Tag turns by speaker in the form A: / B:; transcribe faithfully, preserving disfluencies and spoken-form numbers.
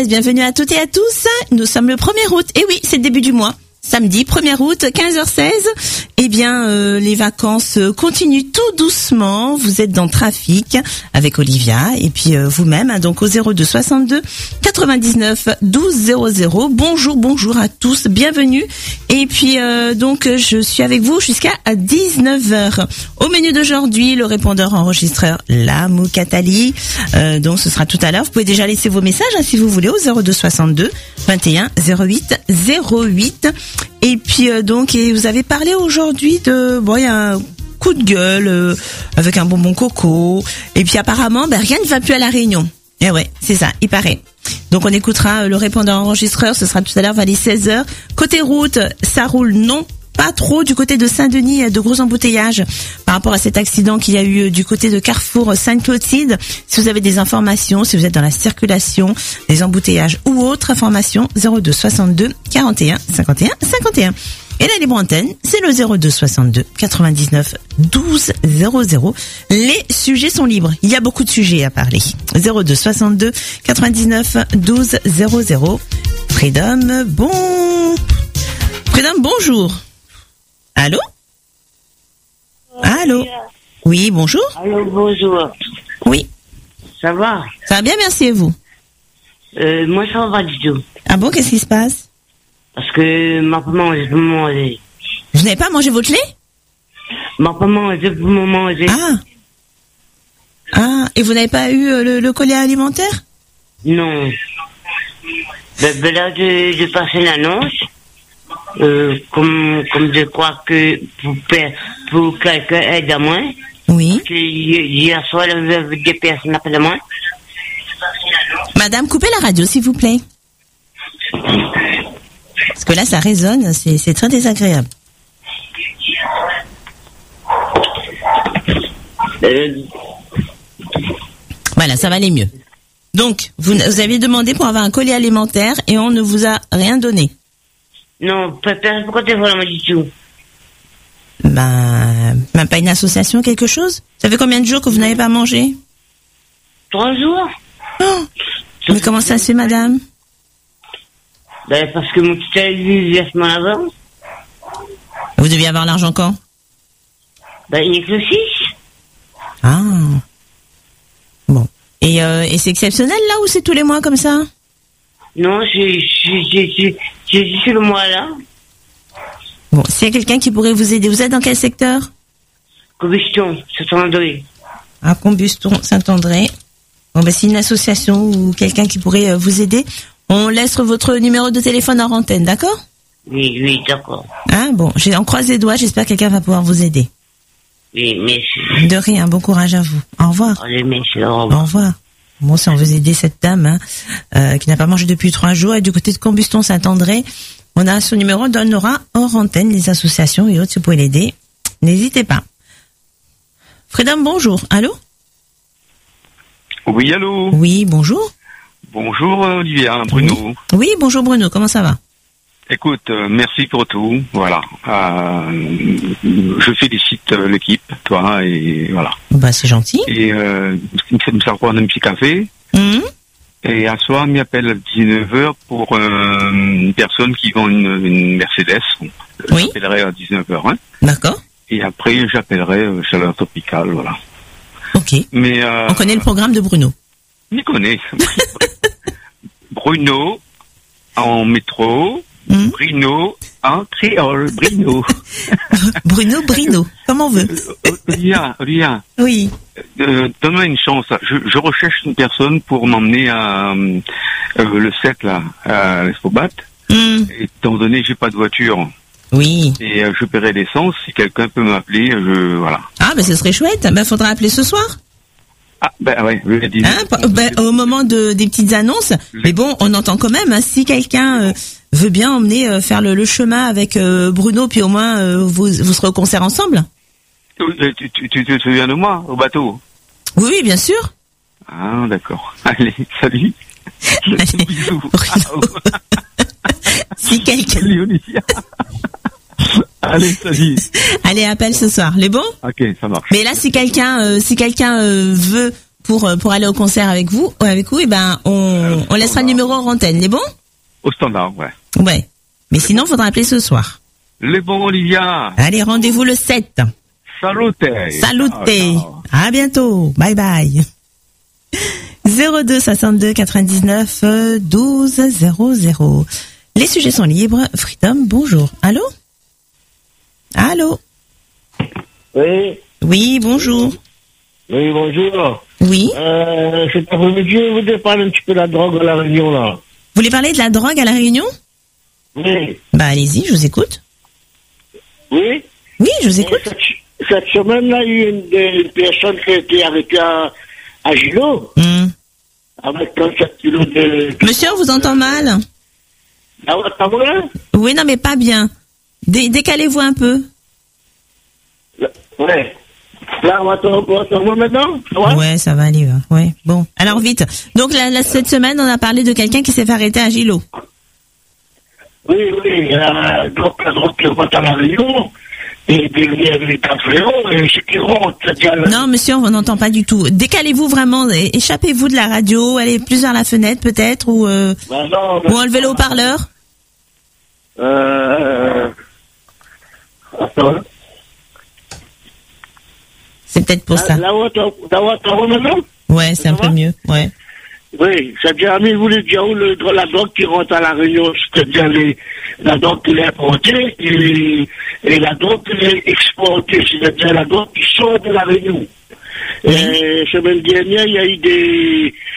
A: Bienvenue à toutes et à tous. Nous sommes le premier août. Et oui, c'est le début du mois. Samedi, premier août, quinze heures seize. Eh bien, euh, les vacances continuent tout doucement. Vous êtes dans le trafic avec Olivia et puis euh, vous-même, hein, donc au zéro deux soixante-deux quatre-vingt-dix-neuf douze zéro zéro. Bonjour, bonjour à tous, bienvenue. Et puis euh, donc je suis avec vous jusqu'à dix-neuf heures. Au menu d'aujourd'hui, le répondeur enregistreur La Moukatali. Euh, donc ce sera tout à l'heure. Vous pouvez déjà laisser vos messages hein, si vous voulez au zéro deux soixante-deux vingt et un zéro huit zéro huit. Et puis euh, donc et vous avez parlé aujourd'hui de bon il y a un coup de gueule euh, avec un bonbon coco et puis apparemment ben rien ne va plus à la Réunion. Eh ouais, c'est ça, il paraît. Donc on écoutera euh, le répondeur enregistreur, ce sera tout à l'heure vers les seize heures. Côté route, ça roule non pas trop du côté de Saint-Denis, il y a de gros embouteillages par rapport à cet accident qu'il y a eu du côté de Carrefour Sainte-Clotilde. Si vous avez des informations, si vous êtes dans la circulation, des embouteillages ou autres informations, zéro deux soixante-deux quarante et un cinquante et un cinquante et un. Et la libre antenne, c'est le zéro deux soixante-deux quatre-vingt-dix-neuf douze zéro zéro. Les sujets sont libres. Il y a beaucoup de sujets à parler. zéro deux soixante-deux quatre-vingt-dix-neuf douze zéro zéro. Freedom, bon... Freedom, bonjour. Allô? Allô? Oui, bonjour.
B: Allô, bonjour.
A: Oui.
B: Ça va?
A: Ça va bien, merci et vous?
B: Euh, moi, ça va pas du tout.
A: Ah bon, qu'est-ce qui se passe?
B: Parce que ma maman, je peux manger.
A: Vous n'avez pas mangé votre lait?
B: Ma maman, je peux manger.
A: Ah. Ah, et vous n'avez pas eu euh, le, le collier alimentaire?
B: Non. Ben, ben là, je, je passais l'annonce. Euh, comme, comme je crois que pour, pour quelqu'un aide à moi.
A: Oui.
B: Hier soir, il y avait des personnes appellent à moi.
A: Madame, coupez la radio, s'il vous plaît. Parce que là, ça résonne, c'est, c'est très désagréable.
B: Euh...
A: Voilà, ça va aller mieux. Donc, vous, vous avez demandé pour avoir un collier alimentaire et on ne vous a rien donné.
B: Non, pourquoi tu vois du tout?
A: Ben, même pas une association, quelque chose? Ça fait combien de jours que vous n'avez pas mangé?
B: Trois jours.
A: Oh, mais comment ça se fait, madame?
B: Ben, parce que mon petit a eu le versement avant.
A: Vous deviez avoir l'argent quand?
B: Ben, il est que le six.
A: Ah. Bon. Et, euh, et c'est exceptionnel, là, ou c'est tous les mois comme ça?
B: Non, j'ai, j'ai, j'ai, j'ai, j'ai le mois là.
A: Bon, s'il y a quelqu'un qui pourrait vous aider, vous êtes dans quel secteur?
B: Combustion, Saint-André.
A: À Combustion, Saint-André. Bon, ben, c'est une association ou quelqu'un qui pourrait euh, vous aider. On laisse votre numéro de téléphone en antenne, d'accord?
B: Oui, oui, d'accord.
A: Hein, bon, j'ai, on croise les doigts, j'espère que quelqu'un va pouvoir vous aider.
B: Oui, merci.
A: De rien, bon courage à vous. Au revoir.
B: Allez, merci, au revoir.
A: Au revoir. Bon, si on veut aider cette dame hein, euh, qui n'a pas mangé depuis trois jours, et du côté de Combustion Saint-André, on a son numéro, on donnera hors antenne les associations et autres, si vous pouvez l'aider, n'hésitez pas. Freedom, bonjour. Allô?
C: Oui, allô?
A: Oui, bonjour.
C: Bonjour, Olivia, Bruno.
A: Oui, oui bonjour Bruno, comment ça va?
C: Écoute, euh, merci pour tout, voilà. Euh, je félicite euh, l'équipe, toi, et voilà.
A: Bah, c'est gentil.
C: Et euh, ça me sert pour un petit café.
A: Mmh.
C: Et un soir, il m'appelle à dix-neuf heures pour euh, une personne qui vend une, une Mercedes.
A: Oui.
C: J'appellerai à dix-neuf heures. Hein.
A: D'accord.
C: Et après, j'appellerai euh, Chaleur Tropicale, voilà.
A: Ok.
C: Mais, euh,
A: on connaît le programme de Bruno.
C: On connaît. Bruno, en métro.
A: Mmh.
C: Bruno, en créole, Bruno.
A: Bruno, Bruno, comme on veut.
C: Olivia, Olivia.
A: Oui.
C: Euh, donne-moi une chance. Je, je recherche une personne pour m'emmener à euh, le sept là, à l'Espobat.
A: Mmh.
C: Étant donné que j'ai pas de voiture.
A: Oui.
C: Et euh, je paierai l'essence. Si quelqu'un peut m'appeler, je voilà.
A: Ah ben ce serait chouette. Ben faudra appeler ce soir.
C: Ah ben ouais. Je dis,
A: hein, ben, au moment de des petites annonces. Mais bon, on entend quand même. Hein, si quelqu'un euh, veut bien emmener euh, faire le, le chemin avec euh, Bruno, puis au moins euh, vous vous serez au concert ensemble.
C: Tu, tu, tu, tu te souviens de moi au bateau?
A: Oui, oui, bien sûr.
C: Ah d'accord. Allez, salut.
A: Allez,
C: bisous.
A: Si quelqu'un.
C: Salut Olivia. Allez, salut.
A: Allez, appelle ce soir. Les bons?
C: Ok, ça marche.
A: Mais là, si quelqu'un, euh, si quelqu'un euh, veut pour euh, pour aller au concert avec vous, euh, avec vous, et ben on on laissera le numéro en antenne. Les bons?
C: Au standard, ouais.
A: Ouais. Mais sinon, faudra appeler ce soir.
C: Les bons, Olivia.
A: Allez, rendez-vous le sept.
C: Salute.
A: Salute. À bientôt. Bye bye. zéro deux soixante-deux quatre-vingt-dix-neuf douze zéro zéro. Les sujets sont libres. Freedom, bonjour. Allô? Allô?
D: Oui.
A: Oui, bonjour.
D: Oui, bonjour.
A: Oui.
D: Euh, cet après-midi, je voudrais parler un petit peu de la drogue à la Réunion, là.
A: Vous voulez parler de la drogue à La Réunion?
D: Oui.
A: Bah, allez-y, je vous écoute.
D: Oui.
A: Oui, je vous écoute.
D: Cette, cette semaine-là, il y a une des personnes qui était avec à, à Gilo,
A: Hmm.
D: avec trente-sept kilos de...
A: Monsieur, on vous entend mal.
D: Ah ouais, t'as vrai?
A: Oui, non, mais pas bien. Dé- décalez-vous un peu.
D: Ouais. Là, on va t'entendre maintenant? Ouais.
A: Ouais, ça va aller. hein. Ouais. Bon. Alors vite. Donc la, la- cette semaine, on a parlé de quelqu'un qui s'est fait arrêter à Gilo.
D: Oui, oui. Euh, donc, la drogue qui rentre à la Réunion, et puis il y avait les quatre fléaux, et ce qui rentre, c'est-à-dire...
A: Non, monsieur, on n'entend pas du tout. Décalez-vous vraiment. é- Échappez-vous de la radio. Allez plus vers la fenêtre, peut-être, ou euh,
D: Bah, non,
A: ou enlevez le haut-parleur.
D: Euh... Attends.
A: C'est peut-être pour ça.
D: Là, où t'entends maintenant?
A: Ouais, c'est un peu mieux. Ouais.
D: Oui, c'est-à-dire, mais il voulait dire où le, la drogue qui rentre à la Réunion, c'est-à-dire les, la drogue qui est importée et, et la drogue qui est exportée, c'est-à-dire la drogue qui sort de la Réunion.
A: Oui.
D: Et semaine dernière, il y a eu des,